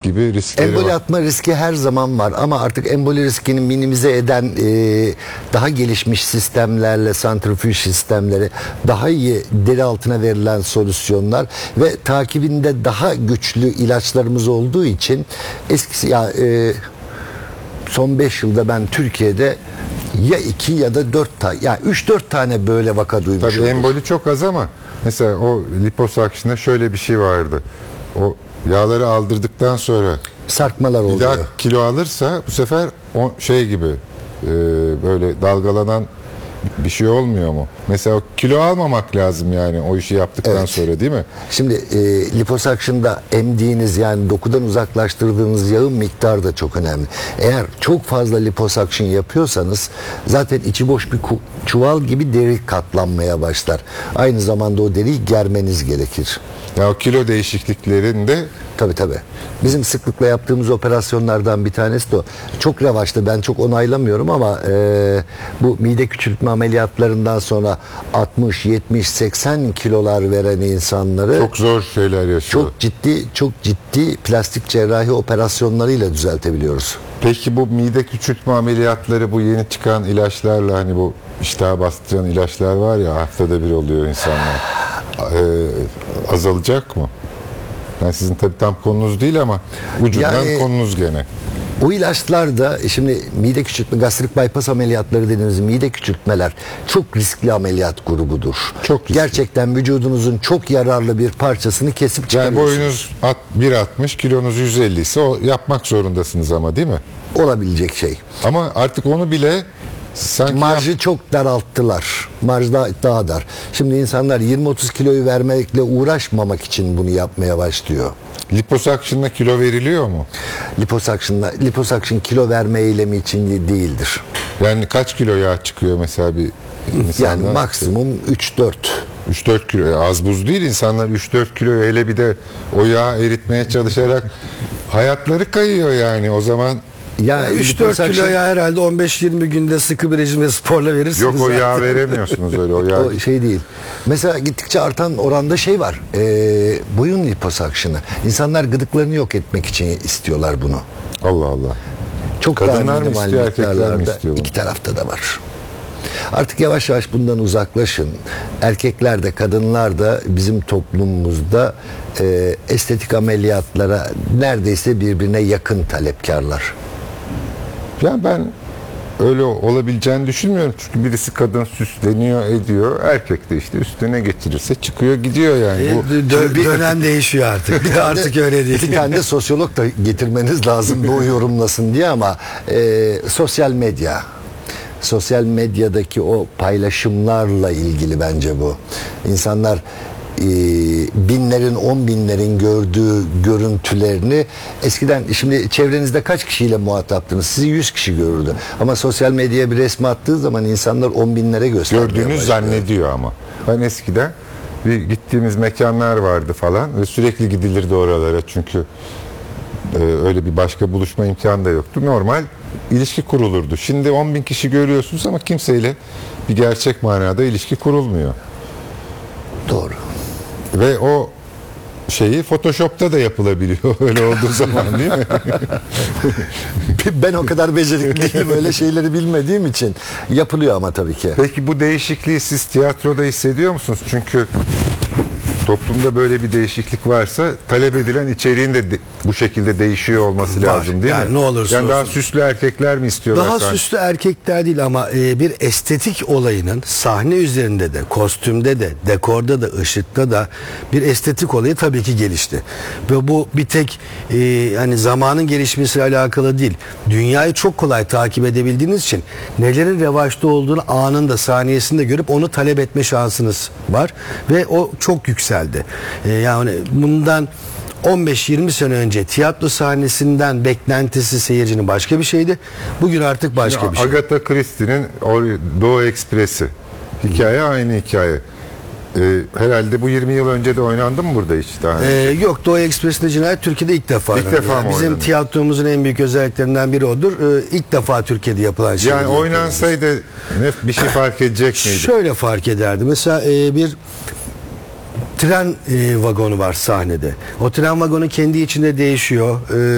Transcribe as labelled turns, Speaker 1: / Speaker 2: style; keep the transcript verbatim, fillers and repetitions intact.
Speaker 1: gibi riskleri
Speaker 2: Emboli
Speaker 1: var.
Speaker 2: atma riski her zaman var ama artık emboli riskini minimize eden e, daha gelişmiş sistemlerle, santrifüj sistemleri, daha iyi deri altına verilen solüsyonlar ve takibinde daha güçlü ilaçlarımız olduğu için eskisi ya e, son beş yılda ben Türkiye'de ya iki ya da dört tane, yani üç dört tane böyle vaka duymuşum.
Speaker 1: Tabii emboli çok az ama mesela o liposakşında şöyle bir şey vardı. O yağları aldırdıktan sonra
Speaker 2: Sarkmalar
Speaker 1: bir
Speaker 2: oluyor.
Speaker 1: daha kilo alırsa bu sefer o şey gibi e, böyle dalgalanan bir şey olmuyor mu? Mesela o kilo almamak lazım yani o işi yaptıktan
Speaker 2: Evet.
Speaker 1: sonra, değil mi?
Speaker 2: Şimdi e, liposakşında emdiğiniz, yani dokudan uzaklaştırdığınız yağın miktarı da çok önemli. Eğer çok fazla liposakşın yapıyorsanız zaten içi boş bir ku- çuval gibi deri katlanmaya başlar. Aynı zamanda o deriyi germeniz gerekir.
Speaker 1: Ya o kilo değişikliklerinde
Speaker 2: Tabii tabii. Bizim sıklıkla yaptığımız operasyonlardan bir tanesi de o. Çok revaçta, ben çok onaylamıyorum ama e, bu mide küçültme ameliyatlarından sonra altmış, yetmiş, seksen kilolar veren insanları
Speaker 1: çok zor şeyler yaşıyor.
Speaker 2: çok ciddi çok ciddi plastik cerrahi operasyonlarıyla düzeltebiliyoruz.
Speaker 1: Peki bu mide küçültme ameliyatları, bu yeni çıkan ilaçlarla, hani bu iştahı bastıran ilaçlar var ya, haftada bir oluyor insanlar. Ee, azalacak mı? Yani sizin tabii tam konunuz değil ama ucundan
Speaker 2: Yani-
Speaker 1: konunuz gene.
Speaker 2: O ilaçlar da şimdi mide küçültme, gastrik bypass ameliyatları dediğimiz mide küçültmeler çok riskli ameliyat grubudur.
Speaker 1: Çok riskli.
Speaker 2: Gerçekten vücudunuzun çok yararlı bir parçasını kesip
Speaker 1: Yani
Speaker 2: çıkarıyorsunuz.
Speaker 1: boyunuz at- bir altmış, kilonuz yüz elli ise o yapmak zorundasınız ama, değil mi?
Speaker 2: Olabilecek şey.
Speaker 1: Ama artık onu bile sanki
Speaker 2: Marjı çok daralttılar. Marj daha, daha dar. Şimdi insanlar yirmi otuz kiloyu vermekle uğraşmamak için bunu yapmaya başlıyor.
Speaker 1: liposakşınla kilo veriliyor mu?
Speaker 2: Liposakşınla, liposakşın kilo verme eylemi için değildir.
Speaker 1: Yani kaç kilo yağ çıkıyor mesela bir insanda?
Speaker 2: Yani maksimum üç dört.
Speaker 1: üç dört kilo. Ya az buz değil, insanlar üç dört kilo, hele bir de o yağı eritmeye çalışarak hayatları kayıyor yani o zaman.
Speaker 2: Ya
Speaker 3: üç dört
Speaker 2: liposakşın-
Speaker 3: kiloya herhalde on beş yirmi günde sıkı bir rejim ve sporla verirsiniz.
Speaker 1: Yok, o
Speaker 3: zaten.
Speaker 1: yağ veremiyorsunuz öyle, o yağ.
Speaker 2: O şey değil. Mesela gittikçe artan oranda şey var. E, boyun liposakşını. İnsanlar gıdıklarını yok etmek için istiyorlar bunu.
Speaker 1: Allah Allah.
Speaker 2: Çok
Speaker 1: Kadınlar
Speaker 2: daha
Speaker 1: mı
Speaker 2: minimal
Speaker 1: istiyor, erkekler mi
Speaker 2: miktarlarda.
Speaker 1: istiyor bunu?
Speaker 2: İki tarafta da var. Artık yavaş yavaş bundan uzaklaşın. Erkekler de kadınlar da bizim toplumumuzda e, estetik ameliyatlara neredeyse birbirine yakın talepkarlar.
Speaker 1: Ya ben öyle olabileceğini düşünmüyorum. Çünkü birisi kadın süsleniyor, ediyor. Erkek de işte üstüne getirirse çıkıyor gidiyor yani.
Speaker 3: E,
Speaker 1: Bu
Speaker 3: dö- dö- dönem değişiyor artık. Bir de artık öyle değil.
Speaker 2: Bir tane de sosyolog da getirmeniz lazım da o yorumlasın diye ama e, sosyal medya. Sosyal medyadaki o paylaşımlarla ilgili bence bu. İnsanlar e, binlerin, on binlerin gördüğü görüntülerini eskiden, şimdi çevrenizde kaç kişiyle muhataptınız? Sizi yüz kişi görürdü. Ama sosyal medyaya bir resmi attığı zaman insanlar on binlere göstermeye
Speaker 1: gördüğünü
Speaker 2: başlıyor.
Speaker 1: zannediyor ama. Ben eskiden bir gittiğimiz mekanlar vardı falan ve sürekli gidilirdi oralara, çünkü e, öyle bir başka buluşma imkanı da yoktu. Normal ilişki kurulurdu. Şimdi on bin kişi görüyorsunuz ama kimseyle bir gerçek manada ilişki kurulmuyor.
Speaker 2: Doğru.
Speaker 1: Ve o şeyi Photoshop'ta da yapılabiliyor öyle olduğu zaman, değil mi?
Speaker 2: Ben o kadar becerikli değilim, öyle şeyleri bilmediğim için. Yapılıyor ama tabii ki.
Speaker 1: Peki bu değişikliği siz tiyatroda hissediyor musunuz? Çünkü toplumda böyle bir değişiklik varsa talep edilen içeriğin de, de bu şekilde değişiyor olması
Speaker 3: Var.
Speaker 1: lazım, değil
Speaker 3: Yani
Speaker 1: mi?
Speaker 3: ne olursa
Speaker 1: yani daha
Speaker 3: olsun.
Speaker 1: süslü erkekler mi istiyorlar?
Speaker 3: Daha
Speaker 1: sanki?
Speaker 3: süslü erkekler değil ama e, bir estetik olayının sahne üzerinde de, kostümde de, dekorda da, ışıkta da bir estetik olayı tabii ki gelişti. Ve bu bir tek e, hani zamanın gelişmesiyle alakalı değil. Dünyayı çok kolay takip edebildiğiniz için nelerin revaçta olduğunu anında, saniyesinde görüp onu talep etme şansınız var ve o çok yükseldi. E, yani bundan on beş yirmi sene önce tiyatro sahnesinden beklentisi seyircinin başka bir şeydi. Bugün artık başka
Speaker 1: Ya,
Speaker 3: bir şey.
Speaker 1: Agatha Christie'nin Ori- Doğu Ekspresi. Hikaye aynı hikaye. Ee, herhalde bu yirmi yıl önce de oynandı mı burada hiç daha?
Speaker 3: Ee, yok, Doğu Ekspresi'nde cinayet Türkiye'de ilk defa.
Speaker 1: İlk
Speaker 3: oynanıyor.
Speaker 1: defa mı
Speaker 3: Bizim
Speaker 1: oynanıyor?
Speaker 3: tiyatromuzun en büyük özelliklerinden biri odur. Ee, ilk defa Türkiye'de yapılan şey.
Speaker 1: Yani oynansaydı ne bir şey fark edecek miydi?
Speaker 3: Şöyle fark ederdi. Mesela e, bir tren e, vagonu var sahnede. O tren vagonu kendi içinde değişiyor. E,